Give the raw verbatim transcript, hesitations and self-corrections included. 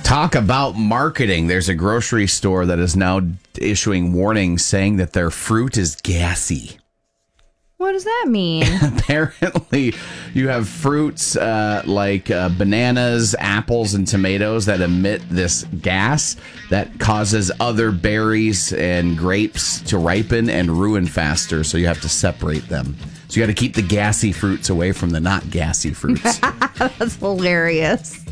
Talk about marketing. There's a grocery store that is now issuing warnings saying that their fruit is gassy. What does that mean? Apparently, you have fruits uh, like uh, bananas, apples, and tomatoes that emit this gas that causes other berries and grapes to ripen and ruin faster. So you have to separate them. So you got to keep the gassy fruits away from the not gassy fruits. That's hilarious.